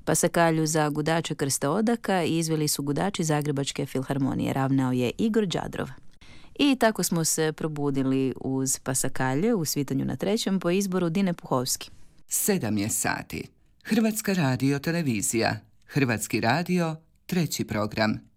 Pasakalju za gudače Krsta Odaka izveli su gudači Zagrebačke filharmonije. Ravnao je Igor Đadrov. I tako smo se probudili uz Pasakalje u Svitanju na trećem po izboru Dine Puhovski. 7 je sati. Hrvatska radio televizija. Hrvatski radio, treći program.